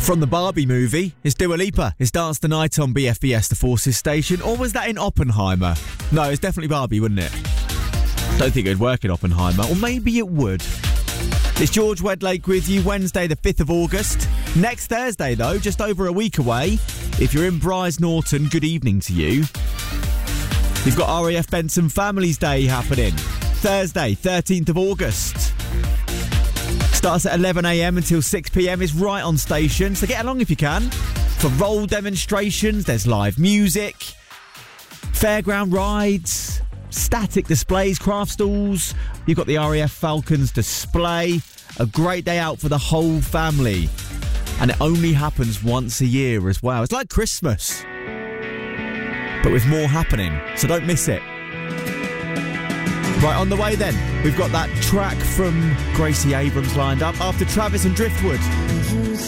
From the Barbie movie, it's Dua Lipa. It's Dance the Night on BFBS, the Forces station. Or was that in Oppenheimer? No, it's definitely Barbie, wouldn't it? Don't think it would work in Oppenheimer. Or maybe it would. It's George Wedlake with you, Wednesday the 5th of August. Next Thursday, though, just over a week away. If you're in Brize Norton, good evening to you. You've got RAF Benson Families Day happening. Thursday, 13th of August. Starts at 11am until 6pm. It's right on station, so get along if you can. For role demonstrations, there's live music, fairground rides, static displays, craft stalls. You've got the RAF Falcons display. A great day out for the whole family. And it only happens once a year as well. It's like Christmas, but with more happening, so don't miss it. Right, on the way then, we've got that track from Gracie Abrams lined up after Travis and Driftwood.